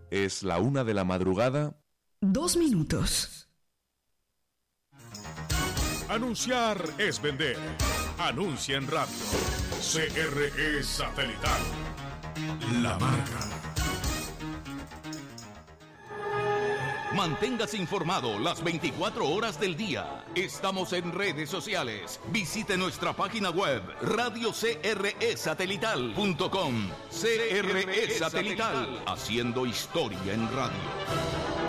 Es la 1 de la madrugada. 2 minutos. Anunciar es vender. Anuncia en radio. CRE Satelital. La marca. Manténgase informado las 24 horas del día. Estamos en redes sociales. Visite nuestra página web radiocresatelital.com. CRE Satelital, haciendo historia en radio.